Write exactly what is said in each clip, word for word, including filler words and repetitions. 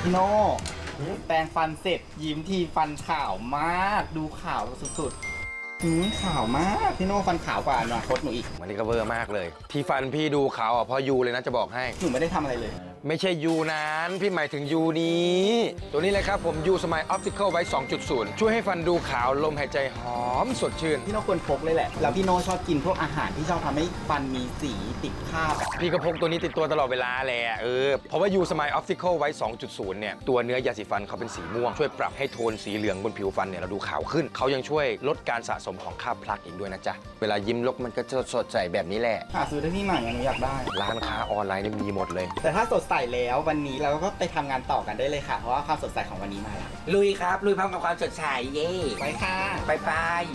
พี่โน่แปรงฟันเสร็จยิ้มทีฟันขาวมากดูขาวสุดๆหืมขาวมากพี่โน่ฟันขาวกว่าอนาคตหนูอีกมันนี่ก็เวอร์มากเลยที่ฟันพี่ดูขาวอ่ะเพราะยูเลยนะจะบอกให้หนูไม่ได้ทำอะไรเลยไม่ใช่ยูนั้นพี่หมายถึงยูนี้ตัวนี้เลยครับผมยูสมายออปติคอลไว้ สองจุดศูนย์ ช่วยให้ฟันดูขาวลมหายใจหอมสดชื่นพี่โน่ควรพกเลยแหละแล้วพี่โน่ชอบกินพวกอาหารที่ชอบทำให้ฟันมีสีติดคราบพี่ก็พกตัวนี้ติดตัวตลอดเวลาแหละเออเพราะว่ายูสมายออปติคอลไว้ สองจุดศูนย์ เนี่ยตัวเนื้อยาสีฟันเขาเป็นสีม่วงช่วยปรับให้โทนสีเหลืองบนผิวฟันเนี่ยเราดูขาวขึ้นเขายังช่วยลดการสะสมของคราบพลักอีกด้วยนะจ๊ะเวลายิ้มลกมันก็จะสดใสแบบนี้แหละหาซื้อได้ที่ไหนหนูอยากได้ร้านค้าออนไลน์นี่มีหมดเลยแต่ถ้าสดใสแล้ววันนี้เราก็ไปทำงานต่อกันได้เลยค่ะเพราะว่าความสดใสของวันนี้มาแล้วลุยครับลุยพร้อมกับความสดใสเย่ไปค่ะไปไป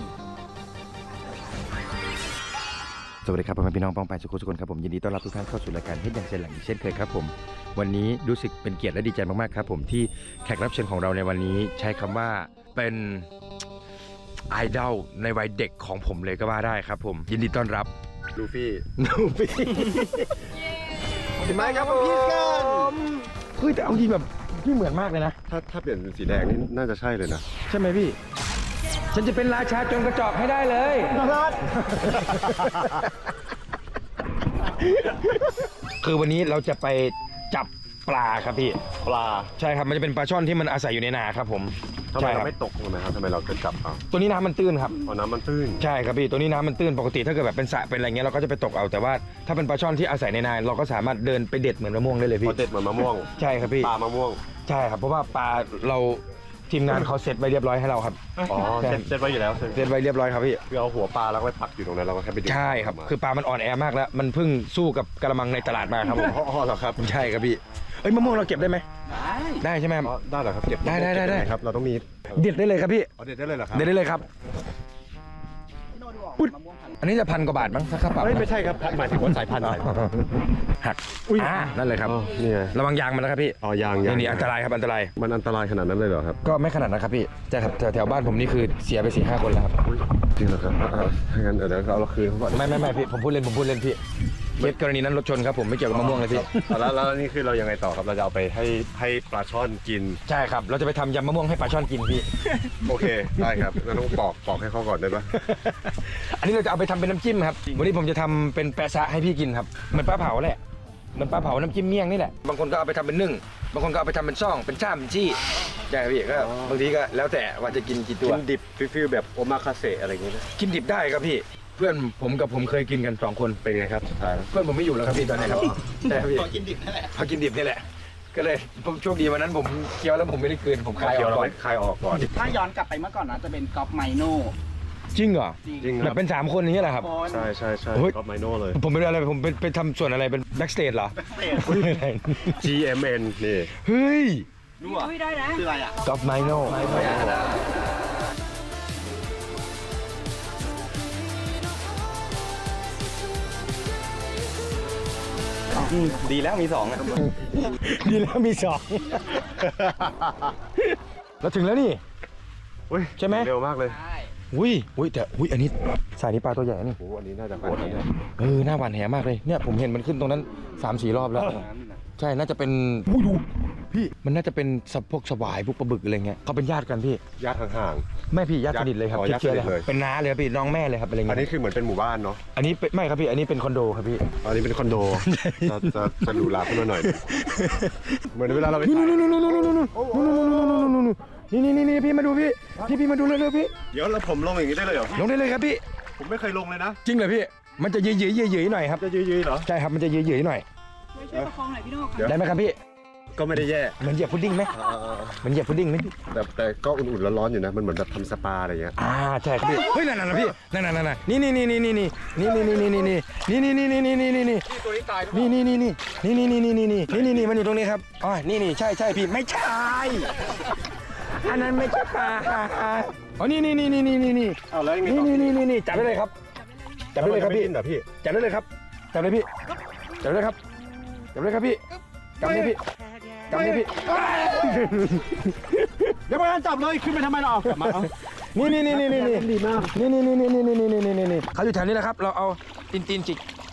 สวัสดีครับพ่อแม่พี่น้องป้องไปสุขุสุขนครับผมยินดีต้อนรับทุกท่านเข้าสู่รายการเฮ็ดอย่างเช่นหลังอีกเช่นเคยครับผมวันนี้รู้สึกเป็นเกียรติและดีใจมากๆครับผมที่แขกรับเชิญของเราในวันนี้ใช้คำว่าเป็นไอดอลในวัยเด็กของผมเลยก็ว่าได้ครับผมยินดีต้อนรับลูฟี่ลูฟี่พี่ไม้ครับผมพี่กันเฮ้ยแต่เอาจริงแบบพี่เหมือนมากเลยนะถ้าถ้าเปลี่ยนเป็นสีแดงนี่น่าจะใช่เลยนะใช่ไหมพี่ฉันจะเป็นราชาจงกระจอกให้ได้เลยคือวันนี้เราจะไปจับปลาครับพี่ปลาใช่ครับมันจะเป็นปลาช่อนที่มันอาศัยอยู่ในนาครับผมทำไมเราไม่ตกเลยครับทำไมเราจะจับเอาตัวนี้น้ำมันตื้นครับอ๋อน้ำมันตื้นใช่ครับพี่ตัวนี้น้ำมันตื้นปกติถ้าเกิดแบบเป็นสระเป็นอะไรเงี้ยเราก็จะไปตกเอาแต่ว่าถ้าเป็นปลาช่อนที่อาศัยในนาเราก็สามารถเดินไปเด็ดเหมือนมะม่วงได้เลยพี่เด็ดเหมือนมะม่วงใช่ครับพี่ปลามะม่วงใช่ครับเพราะว่าปลาเราทีมงานเขาเซตไว้เรียบร้อยให้เราครับอ๋อเซตเซตไว้อยู่แล้วเซตไว้เรียบร้อยครับพี่คือเอาหัวปลาแล้วก็ไปปักอยู่ตรงนั้นเราก็แค่ไปดึงใช่ครับคือปลามันอ่อนแอมากแล้วมันเพิ่งสู้กับกระมังในตลาดมาครับผมอ๋อเหรอครับใช่ครับพี่เอ้ยมะม่วงเราเก็บได้ไหมได้ได้ใช่ไหมครับได้เหรอครับเก็บได้ได้ได้ครับเราต้องมีเด็ดได้เลยครับพี่เด็ดได้เลยเหรอครับเด็ดได้เลยครับอันนี้จะพันกว่าบาทมั้งสักครับไม่ใช่ครับหมายถึงว่าสายพันธุ์หักอุ้ยนั่นเลยครับนี่ระวังยางมันนะครับพี่อ๋อยางนี่อันตรายครับอันตรายมันอันตรายขนาดนั้นเลยเหรอครับก็ไม่ขนาดนะครับพี่แต่ครับแถวบ้านผมนี่คือเสียไปสี่ห้าคนแล้วครับจริงเหรอครับงั้นเดี๋ยวเราเราคืนเขาก่อนไม่ไม่ไม่พี่ผมพูดเล่นผมพูดเล่นพี่เคสกรณีนั้นรถชนครับผมไม่เกี่ยวกับมะม่วงเลยพี่แล้วแล้วนี่คือเรายังไงต่อครับเราจะเอาไปให้ให้ปลาช่อนกินใช่ครับเราจะไปทำยำมะม่วงให้ปลาช่อนกินพี่โอเคได้ครับเราต้องปอกปอกให้เขาก่อนได้ปะอันนี้เราจะเอาไปทำเป็นน้ำจิ้มครับวันนี้ผมจะทำเป็นแปะซะให้พี่กินครับเหมือนปลาเผาแหละเหมือนปลาเผาน้ำจิ้มเมี่ยงนี่แหละบางคนก็เอาไปทำเป็นนึ่งบางคนก็เอาไปทำเป็นซ่องเป็นช่าเป็นชี่ใช่พี่ก็บางทีก็แล้วแต่ว่าจะกินกี่ตัวกินดิบฟิลแบบโอมาคาเซอะไรอย่างเงี้ยกินดิบได้ครับพี่เพื่อนผมกับผมเคยกินกันสองคนเป็นไงครับสุดท้ายเพื่อนผมไม่อยู่แล้วครับพี่ตอนนี้ครับใช่พี่พอกินดิบนั่นแหละพอกินดิบนี่แหละก็เลยผมโชคดีวันนั้นผมเคี้ยวแล้วผมไม่ได้กลืนผมคายออกก่อนคายออกก่อนถ้าย้อนกลับไปเมื่อก่อนนะจะเป็นก๊อปไมโน่จริงเหรอจริงแบบเป็นสามคนนี้แหละครับใช่ใช่ใช่ก๊อปไมโน่เลยผมเป็นอะไรผมเป็นไปทำส่วนอะไรเป็นแบ็กสเตจเหรอจี เอ็ม เอ็น นี่เฮ้ยรู้อ่ะได้นะคืออะไรอ่ะก๊อปไมโน่ดีแล้วมีสองดีแล้วมีสองเราถึงแล้วนี่ใช่ไหมเร็วมากเลยอุ้ยอุ้ยแต่อุ้ยอันนี้สายนี้ปลาตัวใหญ่นี่โอ้อันนี้น่าจะโคตรเลยเออหน้าหวานแหมากเลยเนี่ยผมเห็นมันขึ้นตรงนั้นสามสี่รอบแล้วใช่น่าจะเป็นอุ้ยดูพี่มันน่าจะเป็นสับพวกสวายพวกปลาบึกอะไรเงี้ยเขาเป็นญาติกันพี่ญาติห่างๆไม่พี่ญาติสนิทเลยครับญาติสนิทเลยเป็นน้าเลยพี่น้องแม่เลยครับอะไรเงี้ยอันนี้คือเหมือนเป็นหมู่บ้านเนาะอันนี้ไม่ครับพี่อันนี้เป็นคอนโดครับพี่อันนี้เป็นคอนโดจะจะจะหรูหราขึ้นมาหน่อยเหมือนเวลาเราไปนู่นนู่นนู่นนู่นนู่นนู่นนู่นนี่นี่นี่นี่พี่มาดูพี่พี่พี่มาดูเลยเลยพี่เดี๋ยวแล้วผมลงอย่างนี้ได้เลยเหรอลงได้เลยครับพี่ผมไม่เคยลงเลยนะจริงเหรอพี่มันจะยืดยืดยืดยืดหน่อยครับจะยืดยืดเหรอใช่ครับมันจะยืดยืดหน่อยช่วยประคองหน่อยพี่โน่ได้ไหมครับพี่ก็ไม่ได้แย่เหมือนเหยียบพุดดิ้งไหมเหมือนเหยียบพุดดิ้งไหมแต่แต่ก็อุ่นๆร้อนๆอยู่นะมันเหมือนแบบทำสปาอะไรเงี้ยอ่าใช่ครับพี่เฮ้ยนั่นน่ะพี่นั่นนั่นนี่นี่นี่นี่นี่นี่นี่นี่นี่นี่นี่นี่นี่นี่นี่นี่นี่นี่ตัวนี้ตายนี่นี่นี่นี่นี่นี่นี่นี่นี่นี่นี่นี่มันอยู่ตรงนี้ครับอ๋อนี่นี่ใช่ใช่พี่ไม่ใช่อันนั้นไม่ใช่ปลาอ๋อนี่นี่นี่นี่นี่นี่นี่นี่นี่นี่นี่นี่จับได้เลยครับจับได้เลยครับพี่จับได้เลยครับจับเลยพี่จับเลยครับจับเลยครับพี่จับเลยพี่จับเลยพี่เดี๋ยวมาจับเลยขึ้นไปทำไมเราเอามาเอานี่นี่นี่นี่นี่ดีมากนี่นี่นี่นี่นี่นี่นี่นี่นี่เขาอยู่แถวนี้แหละครับเราเอาตีนตีนจิก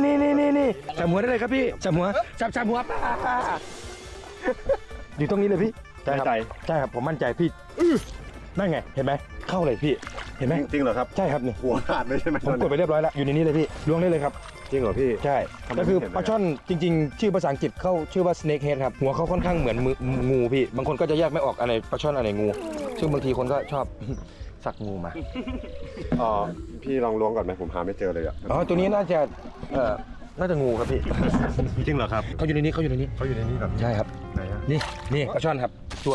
นี่นี่นี่นี่จับหัวได้เลยครับพี่จับหัวจับจับหัวปลาอยู่ตรงนี้เลยพี่ใช่ครับใช่ครับผมมั่นใจพี่นั่นไงเห็นไหมเข้าเลยพี่เห็นไหมจริงเหรอครับใช่ครับนี่หัวขาดเลยใช่ไหมผมกดไปเรียบร้อยแล้วอยู่ในนี้เลยพี่ล้วงได้เลยครับจริงเหรอพี่ใช่ทำไมก็คือไม่เห็นเลยปลาช่อนจริงๆ ชื่อภาษาอังกฤษเข้าชื่อว่า snake head ครับหัวเขาค่อนข้างเหมือนมืองูพี่บางคนก็จะแยกไม่ออกอะไรปลาช่อนอะไรงูซึ่งบางทีคนก็ชอบ สักงูมาอ๋อพี่ลองล้วงก่อนไหมผมหาไม่เจอเลยอ่ะอ๋อตัวนี้น่าจะเอ่อน่าจะงูครับพี่จริงเหรอครับเขาอยู่ในนี้เขาอยู่ในนี้เขาอยู่ในนี้เหรอใช่ครับไหนอะนี่นี่ปลาช่อนครับตัว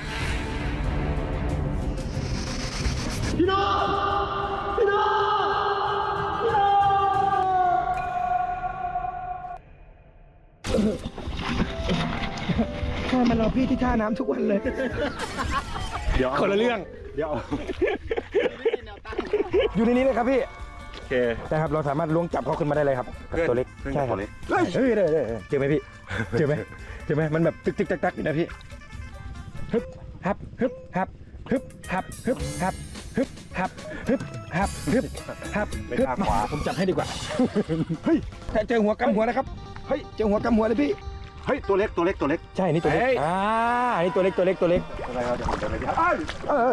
พ่อมารอพี่ที่ท่าน้ำทุกวันเลยเดี๋ยวคนละเรื่องเดี๋ยวอยู่ในนี้เลยครับพี่โอเคนะครับเราสามารถล้วงจับเขาขึ้นมาได้เลยครับเพื่อนตัวเล็กเพื่อนใช่ครับตัวเล็กเฮ้ยเฮ้ยได้ได้ได้เจอไหมพี่เจอไหมเจอไหมมันแบบตึกตึกตักตักอยู่นะพี่ฮึบฮับฮึบฮับฮึบฮับฮึบฮับฮึบฮับฮึบฮับฮึบฮับไม่ฮึบกล้าขวาผมจับให้ดีกว่าเฮ้ยถ้าเจอหัวกำหัวนะครับเฮ้ยเจอหัวกำหัวเลยพี่เฮ้ยตัวเล็กตัวเล็กตัวเล็กใช่นี่ตัวเล็กอ่านี่ตัวเล็กตัวเล็กตัวเล็กอะไรครับเดี๋ยวผมเดินไปที่อ้าวเออ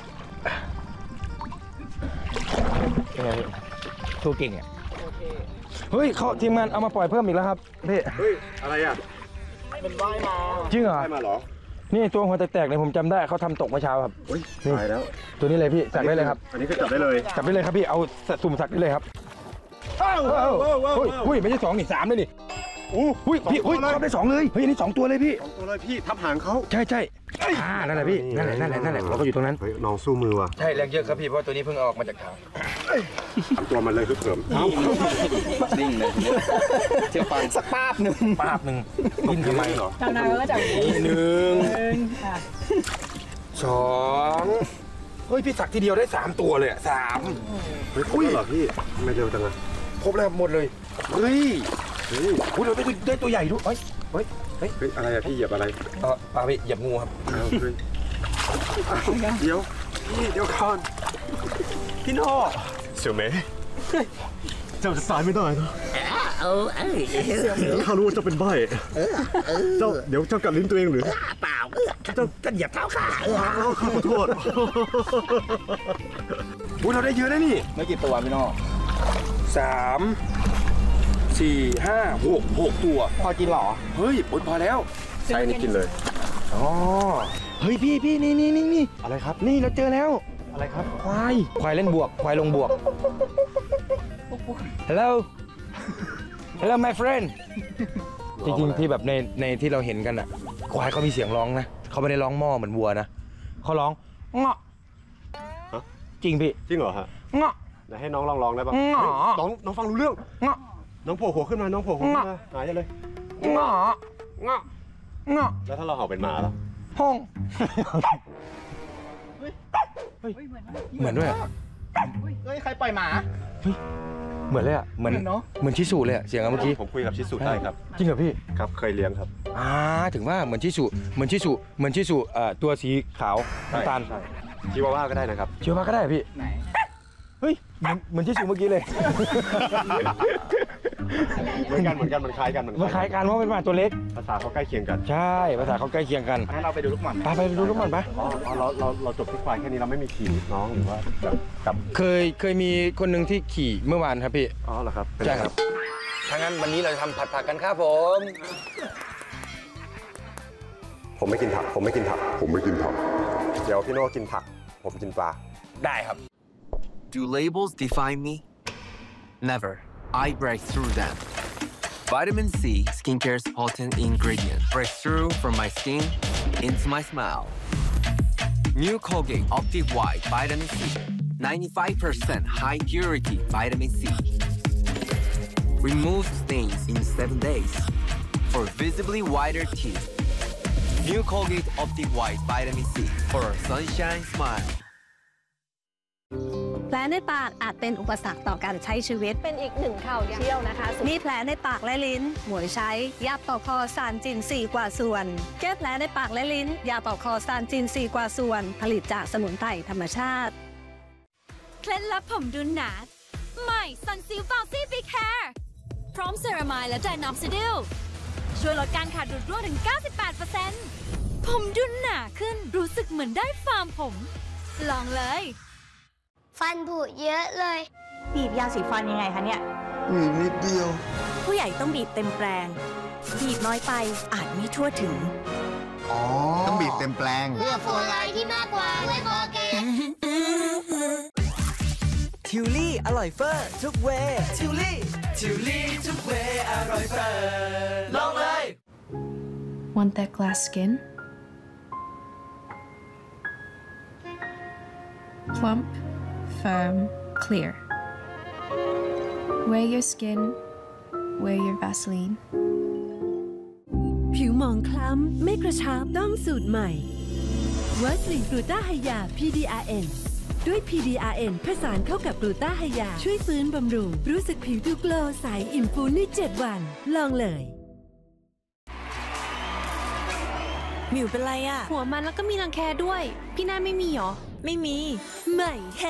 ตัวเก่งอ่ะเฮ้ยเขาทีมงานเอามาปล่อยเพิ่มอีกแล้วครับพี่เฮ้ยอะไรอ่ะเป็นว่ายมาจริงเหรอได้มาเหรอนี่ตัวหัวแตกๆเนี่ยผมจำได้เขาทำตกเมื่อเช้าครับเฮ้ยนี่ตายแล้วตัวนี้เลยพี่สักได้เลยครับอันนี้ก็จับได้เลยจับได้เลยครับพี่เอาสุ่มสักได้เลยครับอ้าวเอ้าว้าวว้าวเฮ้ยเฮ้ยไม่ใช่สองนี่สามเลยนี่อู้อุ้ยพี่อุ้ยสองตัวเลยเขาได้สองเลยเฮ้ยอันนี้สองตัวเลยพี่สองตัวเลยพี่ทับหางเขาใช่ใช่อ่านั่นแหละพี่นั่นแหละนั่นแหละนั่นแหละเราก็อยู่ตรงนั้นเฮ้ยน้องสู้มือว่ะใช่แรงเยอะครับพี่เพราะตัวนี้เพิ่งออกมาจากถังทำตัวมันเลยคือเขิมเอ้านิ่งเลยทีเนี้ยเชื่อฟังสักป้าบหนึ่งปาบหนึ่งกินทำไมเหรอทำนานก็จะมีหนึ่งค่ะสองเฮ้ยพี่สักทีเดียวได้สามตัวเลยอะสามเฮ้ยครบแล้วเหรอพี่ไม่เร็วจังอะครบแล้วหมดเลยเฮ้ยเฮ้ยอุ้ยเราได้ได้ตัวใหญ่ด้วยเฮ้ยเฮ้ยเฮ้ยเฮ้ยอะไรอะพี่เหยียบอะไรเออปลาพี่เหยียบงูครับอ้าวเฮ้ยอ้าวเดี๋ยวพี่เดี๋ยวก่อนพี่โน่เสี่ยวเหมยเจ้าจะตายไม่ได้นะเออเอ้ยข้ารู้ว่าเจ้าเป็นใบ้เจ้าเดี๋ยวเจ้ากัดลิ้นตัวเองหรือเปล่าเจ้าก็เหยียบเท้าข้าเอออ้าวข้าขอโทษอุ้ยเราได้เยอะนะนี่ไม่กี่ตัวพี่โน่สามสี่ห้าหกหกตัวพอกินเหรอเฮ้ยโอ๊ยพอแล้วใช่นี่กินเลยอ๋อเฮ้ยพี่พี่นี่นี่นี่นี่อะไรครับนี่เราเจอแล้วอะไรครับควายควายเล่นบวกควายลงบวก Hello Hello my friend จริงๆที่แบบในในที่เราเห็นกันอ่ะควายเขามีเสียงร้องนะเขาไม่ได้ร้องหม้อเหมือนวัวนะเขาร้องเงาะฮะจริงพี่จริงเหรอฮะเงาะเดี๋ยวให้น้องลองลองได้ปะอ๋อเฮ้ยน้องน้องฟังรู้เรื่องเงาะน้องโผล่หัวขึ้นมา น้องโผล่หัวขึ้นมาหายเลยเงาะเงาะเงาะแล้วถ้าเราเห่าเป็นหมาล่ะห้องเหมือนด้วยอะเฮ้ยใครปล่อยหมาเหมือนเลยอ่ะเหมือนเหมือนเนอะเหมือนชิสุเลยอะเสียงอะเมื่อกี้ผมคุยกับชิสุได้ครับจริงเหรอพี่ครับ เคยเลี้ยงครับอ่าถึงว่าเหมือนชิสุเหมือนชิสุเหมือนชิสุเอ่อตัวสีขาวน้ำตาลใช่ชิวาว่าก็ได้นะครับเชื่อว่าก็ได้พี่ไหนเฮ้ยเหมือนเหมือนชิสุเมื่อกี้เลยเหมือนกันเหมือนกันมันคล้ายกันมันคล้ายกันเพราะเป็นหมาตัวเล็กภาษาเขาใกล้เคียงกันใช่ภาษาเขาใกล้เคียงกันให้เราไปดูลูกหม่อนไหมไปไปดูลูกมันไปอ๋ออ๋อเราเราเราจบที่ควายแค่นี้เราไม่มีขี่น้องหรือว่าแบบกับเคยเคยมีคนหนึ่งที่ขี่เมื่อวานครับพี่อ๋อเหรอครับเป็นใช่ไงครับถ้างั้นวันนี้เราจะทำผัดผักกันครับผมผมไม่กินผัก ผมไม่กินผัก ผมไม่กินผัก เดี๋ยวพี่โน่กินผัก ผมกินปลาได้ครับ Do labels define me? Never. I break through them. Vitamin C, skincare's potent ingredient, breaks through from my skin into my smile. New Colgate Optic White Vitamin C. ninety-five percent high purity vitamin C. Removes stains in seven days for visibly whiter teeth. New Colgate Optic White Vitamin C for a sunshine smile. แผลในปากอาจเป็นอุปสรรคต่อการใช้ชีวิตเป็นอีกหนึ่งข่าวเที่ยวนะคะมีแผลในปากและลิ้น หมวยใช้ ยาต่อคอซานจินสี่กว่าส่วน แก้แผลในปากและลิ้น ยาต่อคอซานจินสี่กว่าส่วน ผลิตจากสมุนไพรธรรมชาติเคล็ดลับผมดุนหนาใหม่ซันซิลฟาวซี่บิ๊กแฮร์พร้อมเซรามายและไดนอมซิดิลช่วยลดการขาดดูดร่วงถึง เก้าสิบแปดเปอร์เซ็นต์ ผมดุนหนาขึ้นรู้สึกเหมือนได้ฟาร์มผม ลองเลยฟันผุเยอะเลยบีบยาสีฟันยังไงคะเนี่ยมีนิดเดียวผู้ใหญ่ต้องบีบเต็มแปลง บีบน้อยไปอาจไม่ทั่วถึงอ๋อ ต้องบีบเต็มแปลง เพื่อฟูไลท์ที่มากกว่าด้วยโคเกตทิวลี่อร่อยเฟอร์ทุกเวทิวลี่ทิวลี่ทุกเวอร่อยเฟอร์ลองเลย Want that glass skin? Plump, firm, clear. Wear your skin, wear your Vaseline. ผิวหมองคล้ำไม่กระชับต้องสูตรใหม่วัสลินกลูต้าไฮยา พี ดี อาร์ เอ็น ด้วย พี ดี อาร์ เอ็น ผสานเข้ากับกลูต้าไฮยาช่วยฟื้นบำรุงรู้สึกผิวดูโกลว์ใสอิ่มฟูในเจ็ดวันลองเลยหมิวเป็นไรอะหัวมันแล้วก็มีรังแคด้วย พี่นาไม่มีหรอไม่มีใหม่